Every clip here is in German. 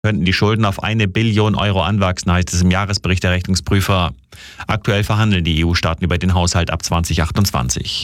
könnten die Schulden auf 1 Billion Euro anwachsen, heißt es im Jahresbericht der Rechnungsprüfer. Aktuell verhandeln die EU-Staaten über den Haushalt ab 2028.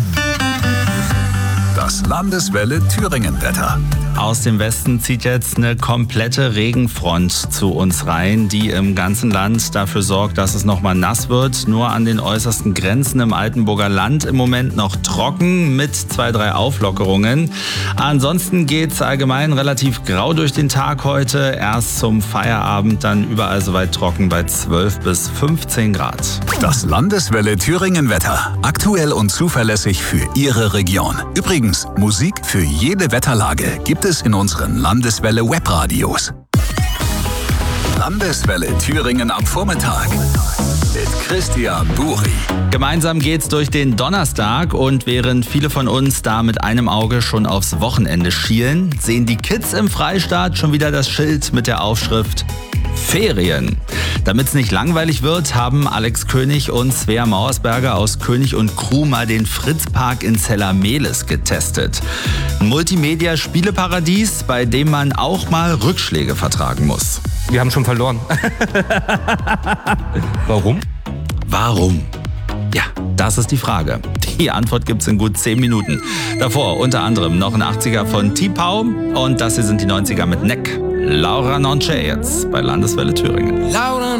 Das Landeswelle Thüringen-Wetter. Aus dem Westen zieht jetzt eine komplette Regenfront zu uns rein, die im ganzen Land dafür sorgt, dass es nochmal nass wird. Nur an den äußersten Grenzen im Altenburger Land im Moment noch trocken mit 2-3 Auflockerungen. Ansonsten geht es allgemein relativ grau durch den Tag heute. Erst zum Feierabend dann überall soweit trocken bei 12 bis 15 Grad. Das Landeswelle Thüringen-Wetter. Aktuell und zuverlässig für Ihre Region. Übrigens, Musik für jede Wetterlage gibt es in unseren Landeswelle Webradios. Landeswelle Thüringen am Vormittag mit Christian Buri. Gemeinsam geht's durch den Donnerstag und während viele von uns da mit einem Auge schon aufs Wochenende schielen, sehen die Kids im Freistaat schon wieder das Schild mit der Aufschrift Ferien. Damit es nicht langweilig wird, haben Alex König und Svea Mauersberger aus König und Crew mal den Fritzpark in Zellermelis getestet. Ein Multimedia-Spieleparadies, bei dem man auch mal Rückschläge vertragen muss. Wir haben schon verloren. Warum? Warum? Ja, das ist die Frage. Die Antwort gibt's in gut 10 Minuten. Davor unter anderem noch ein 80er von T-Pow und das hier sind die 90er mit Neck. Laura Nonce jetzt bei Landeswelle Thüringen.